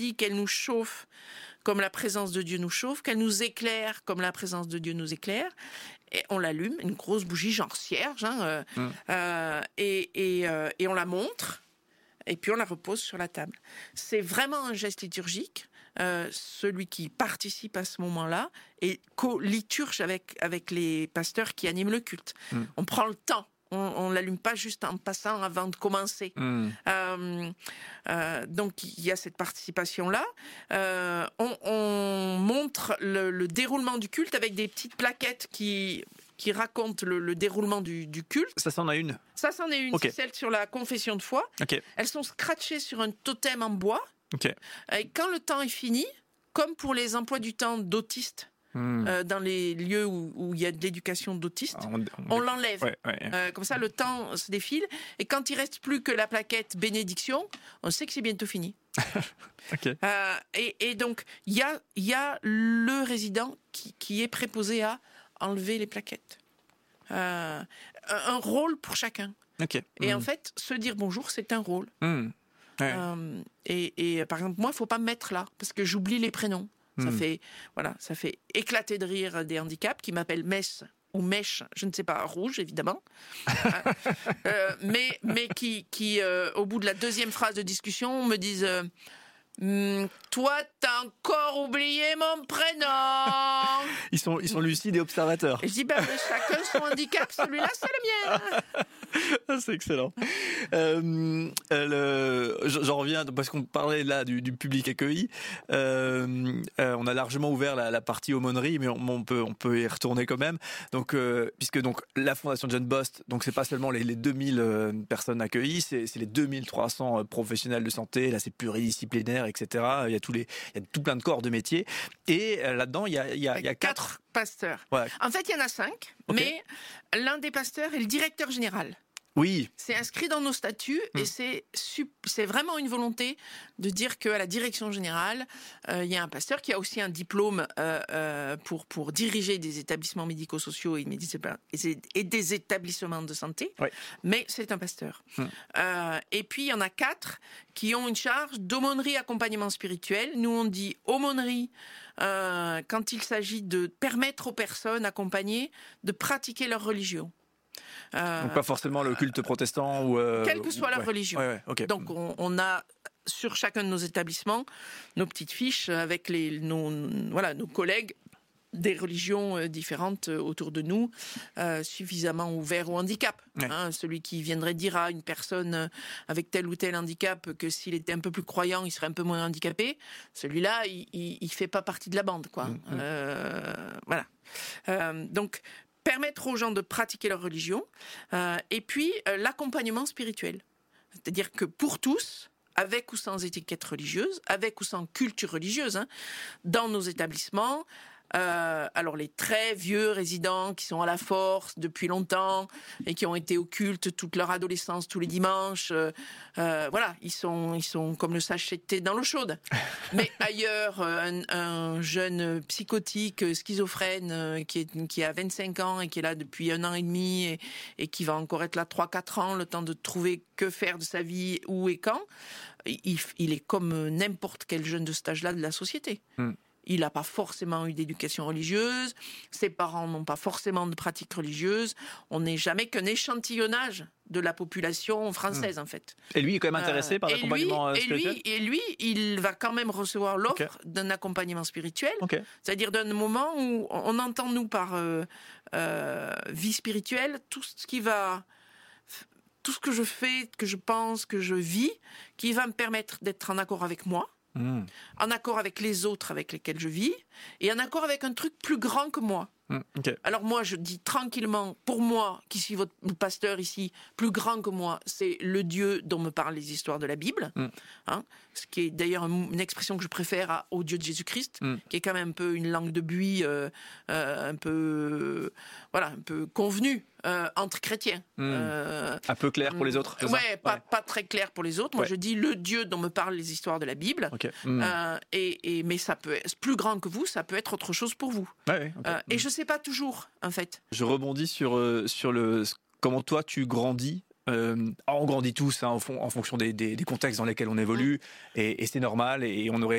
dit qu'elle nous chauffe comme la présence de Dieu nous chauffe, qu'elle nous éclaire comme la présence de Dieu nous éclaire. Et on l'allume, une grosse bougie, genre cierge, et on la montre, et puis on la repose sur la table. C'est vraiment un geste liturgique. Celui qui participe à ce moment-là et co-liturge avec les pasteurs qui animent le culte. On prend le temps. On l'allume pas juste en passant avant de commencer. Donc il y a cette participation-là. On montre le déroulement du culte avec des petites plaquettes qui racontent le déroulement du culte. Ça, c'en a une. Ça, c'en est une. Okay. C'est celle sur la confession de foi. Okay. Elles sont scratchées sur un totem en bois. Okay. Et quand le temps est fini, comme pour les emplois du temps d'autistes, dans les lieux où il y a de l'éducation d'autistes, on l'enlève. Ouais. Comme ça, le temps se défile. Et quand il reste plus que la plaquette bénédiction, on sait que c'est bientôt fini. Okay. Et donc, il y a le résident qui est préposé à enlever les plaquettes. Un rôle pour chacun. Okay. Et en fait, se dire bonjour, c'est un rôle. Ouais. Et par exemple, moi, il ne faut pas me mettre là, parce que j'oublie les prénoms. Ça fait éclater de rire des handicaps qui m'appellent Mess ou Mèche, je ne sais pas, rouge évidemment, mais qui au bout de la deuxième phrase de discussion me disent toi, t'as encore oublié mon prénom. Ils sont lucides et observateurs. Et je dis chacun son handicap, celui-là c'est le mien. C'est excellent. J'en reviens parce qu'on parlait là du public accueilli. On a largement ouvert la partie aumônerie, mais on peut y retourner quand même. Donc, puisque la Fondation John Bost, donc c'est pas seulement les 2000 personnes accueillies, c'est les 2300 professionnels de santé. Là, c'est pluridisciplinaire, etc. Il y a tout plein de corps de métiers. Et là-dedans, il y a 4 pasteurs. Ouais. En fait, il y en a 5, mais l'un des pasteurs est le directeur général. Oui. C'est inscrit dans nos statuts et c'est vraiment une volonté de dire qu'à la direction générale, il y a un pasteur qui a aussi un diplôme pour diriger des établissements médico-sociaux et des établissements de santé, mais c'est un pasteur. Et puis, il y en a 4 qui ont une charge d'aumônerie accompagnement spirituel. Nous, on dit aumônerie quand il s'agit de permettre aux personnes accompagnées de pratiquer leur religion. Donc pas forcément le culte protestant ou quelle que soit leur religion. Okay. Donc on a sur chacun de nos établissements nos petites fiches avec nos collègues des religions différentes autour de nous, suffisamment ouverts au handicap. Celui qui viendrait dire à une personne avec tel ou tel handicap que s'il était un peu plus croyant, il serait un peu moins handicapé. Celui-là, il fait pas partie de la bande, quoi. Voilà. Donc permettre aux gens de pratiquer leur religion, et puis l'accompagnement spirituel. C'est-à-dire que pour tous, avec ou sans étiquette religieuse, avec ou sans culture religieuse, dans nos établissements, alors les très vieux résidents qui sont à la force depuis longtemps et qui ont été au culte toute leur adolescence tous les dimanches, voilà, ils sont comme le sachet de thé dans l'eau chaude. Mais ailleurs, un jeune psychotique, schizophrène qui a 25 ans et qui est là depuis 1 an et demi et qui va encore être là 3-4 ans, le temps de trouver que faire de sa vie, où et quand, il est comme n'importe quel jeune de cet âge-là de la société. Il n'a pas forcément eu d'éducation religieuse, ses parents n'ont pas forcément de pratique religieuse. On n'est jamais qu'un échantillonnage de la population française, en fait. Et lui, il est quand même intéressé par l'accompagnement spirituel. Et lui, il va quand même recevoir l'offre d'un accompagnement spirituel. C'est-à-dire d'un moment où on entend, nous, par vie spirituelle, tout ce que je fais, que je pense, que je vis, qui va me permettre d'être en accord avec moi, en accord avec les autres avec lesquels je vis, et en accord avec un truc plus grand que moi. Alors moi, je dis tranquillement, pour moi, qui suis votre pasteur ici, plus grand que moi, c'est le Dieu dont me parlent les histoires de la Bible, ce qui est d'ailleurs une expression que je préfère au Dieu de Jésus-Christ, qui est quand même un peu une langue de buis, un peu convenue entre chrétiens. Un peu clair pour les autres. Pas très clair pour les autres. Moi, je dis le Dieu dont me parlent les histoires de la Bible. Mais ça peut être plus grand que vous, ça peut être autre chose pour vous. Et je sais pas toujours, en fait. Je rebondis sur comment toi tu grandis on grandit tous en fonction des contextes dans lesquels on évolue, et c'est normal, et on aurait